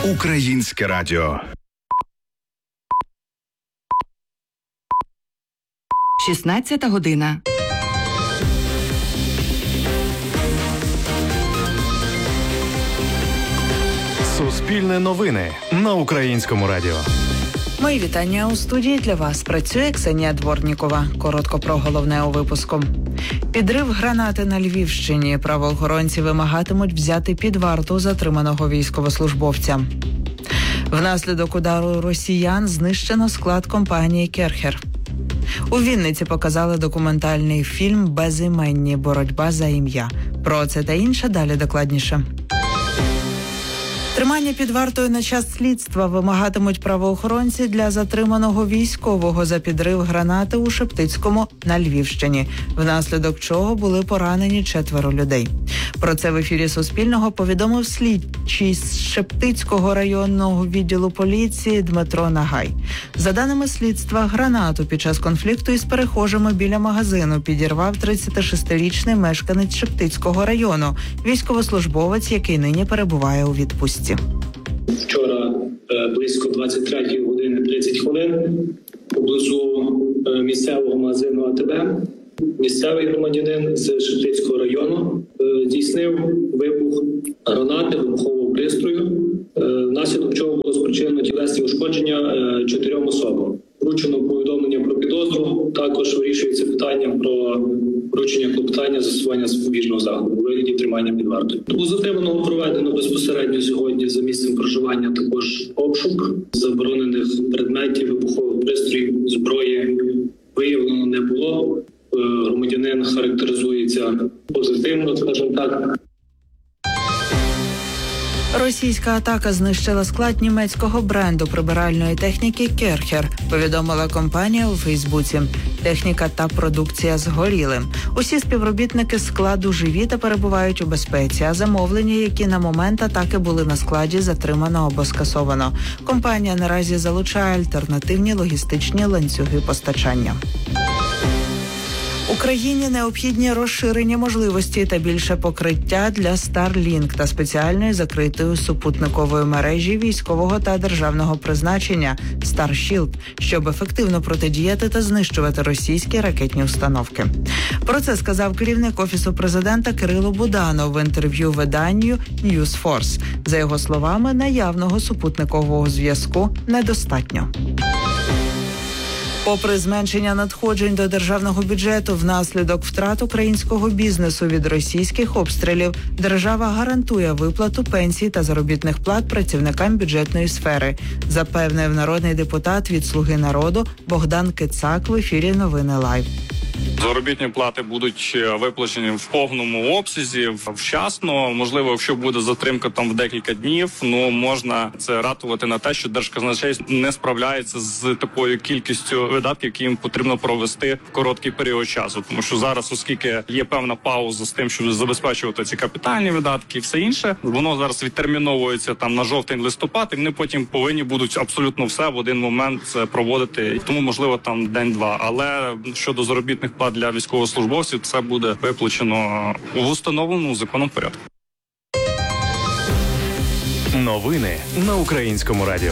Українське радіо. 16 година. Суспільне новини на Українському радіо. Мої вітання у студії. Для вас працює Ксенія Дворнікова. Коротко про головне у випуску. Підрив гранати на Львівщині. Правоохоронці вимагатимуть взяти під варту затриманого військовослужбовця. Внаслідок удару росіян знищено склад компанії «Керхер». У Вінниці показали документальний фільм «Безіменні. Боротьба за ім'я». Про це та інше далі докладніше. Тримання під вартою на час слідства вимагатимуть правоохоронці для затриманого військового за підрив гранати у Шептицькому на Львівщині, внаслідок чого були поранені 4 людей. Про це в ефірі Суспільного повідомив слідчий з Шептицького районного відділу поліції Дмитро Нагай. За даними слідства, гранату під час конфлікту із перехожими біля магазину підірвав 36-річний мешканець Шептицького району, військовослужбовець, який нині перебуває у відпустці. Вчора близько 23 години 30 хвилин поблизу місцевого магазину АТБ місцевий громадянин з Шептицького району здійснив вибух гранати вибухового пристрою, внаслідок чого було спричинено тілесні ушкодження 4 особам. Вручено повідомлення про підозру, також вирішується питання про вручення клопотання застосування запобіжного заходу у вигляді тримання під вартою. У затриманого проведено безпосередньо сьогодні за місцем проживання також обшук заборонених предметів, вибухових пристроїв, зброї виявлено не було. Громадянин характеризується позитивно, скажімо так. Російська атака знищила склад німецького бренду прибиральної техніки «Керхер», повідомила компанія у Фейсбуці. Техніка та продукція згоріли. Усі співробітники складу живі та перебувають у безпеці, а замовлення, які на момент атаки були на складі, затримано або скасовано. Компанія наразі залучає альтернативні логістичні ланцюги постачання. Україні необхідні розширені можливості та більше покриття для Starlink та спеціальної закритої супутникової мережі військового та державного призначення Starship, щоб ефективно протидіяти та знищувати російські ракетні установки. Про це сказав керівник Офісу президента Кирило Буданов в інтерв'ю виданню News Force. За його словами, наявного супутникового зв'язку недостатньо. Попри зменшення надходжень до державного бюджету внаслідок втрат українського бізнесу від російських обстрілів, держава гарантує виплату пенсій та заробітних плат працівникам бюджетної сфери, запевнив народний депутат від «Слуги народу» Богдан Кицак в ефірі «Новини Лайв». Заробітні плати будуть виплачені в повному обсязі, вчасно. Можливо, якщо буде затримка там в декілька днів, можна це ратувати на те, що Держказначейство не справляється з такою кількістю видатків, які їм потрібно провести в короткий період часу. Тому що зараз, оскільки є певна пауза з тим, щоб забезпечувати ці капітальні видатки і все інше, воно зараз відтерміновується там на жовтень-листопад, і вони потім повинні будуть абсолютно все в один момент проводити. Тому, можливо, там день-два. Але щодо заробітних плат для військовослужбовців, це буде виплачено в установленому законом порядку. Новини на Українському радіо.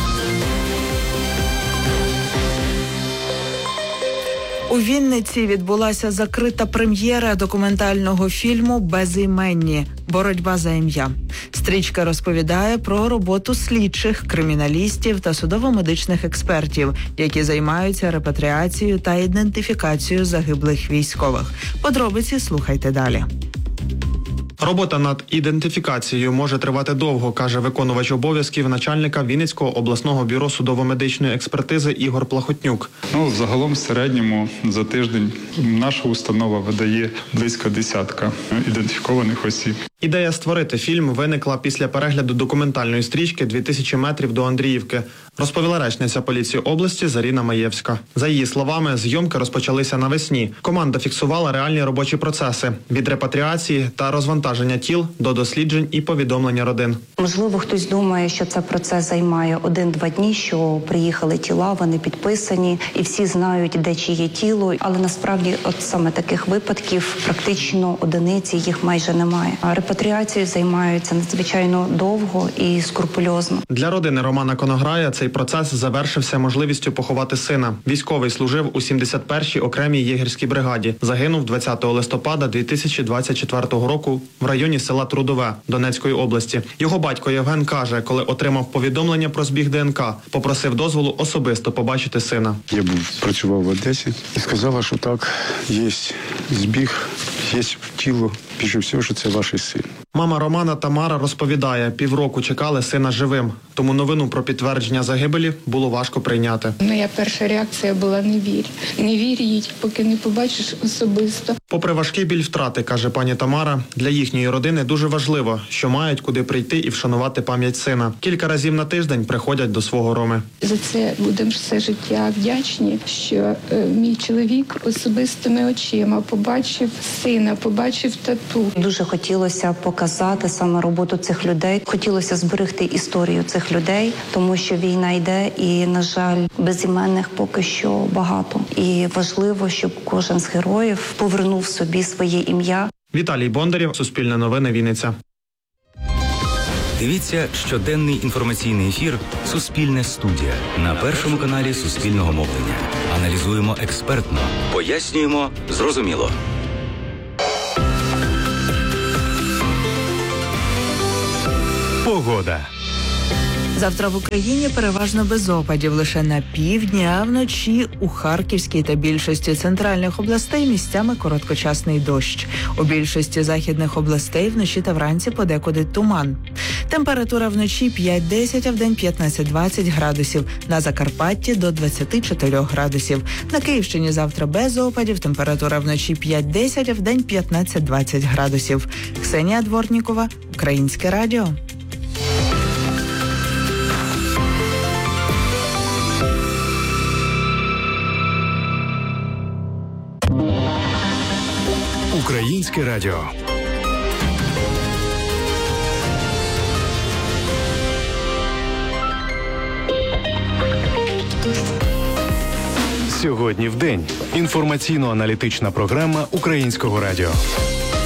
У Вінниці відбулася закрита прем'єра документального фільму «Безіменні. Боротьба за ім'я». Стрічка розповідає про роботу слідчих, криміналістів та судово-медичних експертів, які займаються репатріацією та ідентифікацією загиблих військових. Подробиці слухайте далі. Робота над ідентифікацією може тривати довго, каже виконувач обов'язків начальника Вінницького обласного бюро судово-медичної експертизи Ігор Плахотнюк. Загалом в середньому за тиждень наша установа видає близько 10 ідентифікованих осіб. Ідея створити фільм виникла після перегляду документальної стрічки «2000 метрів до Андріївки», розповіла речниця поліції області Заріна Маєвська. За її словами, зйомки розпочалися навесні. Команда фіксувала реальні робочі процеси – від репатріації та розвантаження тіл до досліджень і повідомлення родин. Можливо, хтось думає, що цей процес займає 1-2 дні, що приїхали тіла, вони підписані, і всі знають, де чиє тіло. Але насправді от саме таких випадків практично одиниці, їх майже немає. Репатріацією займаються надзвичайно довго і скрупульозно. Для родини Романа Конограя цей процес завершився можливістю поховати сина. Військовий служив у 71-й окремій єгерській бригаді. Загинув 20 листопада 2024 року в районі села Трудове Донецької області. Його батько Євген каже, коли отримав повідомлення про збіг ДНК, попросив дозволу особисто побачити сина. Я працював в Одесі і сказала, що так, є збіг, є тіло, більше всього, що це ваш син. Мама Романа Тамара розповідає, півроку чекали сина живим, тому новину про підтвердження загибелі було важко прийняти. Моя перша реакція була не вір. Не вір їй, поки не побачиш особисто. Попри важкий біль втрати, каже пані Тамара, для їхньої родини дуже важливо, що мають куди прийти і вшанувати пам'ять сина. Кілька разів на тиждень приходять до свого Роми. За це будемо все життя вдячні, що мій чоловік особистими очима побачив сина, побачив тату. Дуже хотілося показати саме роботу цих людей. Хотілося зберегти історію цих людей, тому що війна йде і, на жаль, безіменних поки що багато. І важливо, щоб кожен з героїв повернув собі своє ім'я. Віталій Бондарєв, Суспільне новини, Вінниця. Дивіться щоденний інформаційний ефір «Суспільне студія» на Першому каналі Суспільного мовлення. Аналізуємо експертно, пояснюємо зрозуміло. Погода. Завтра в Україні переважно без опадів, лише на півдні, а вночі у Харківській та більшості центральних областей місцями короткочасний дощ. У більшості західних областей вночі та вранці подекуди туман. Температура вночі 5-10, а вдень 15-20 градусів. На Закарпатті до 24 градусів. На Київщині завтра без опадів, температура вночі 5-10, а вдень 15-20 градусів. Ксенія Дворнікова, Українське радіо. Українське радіо. Сьогодні в день. Інформаційно-аналітична програма Українського радіо.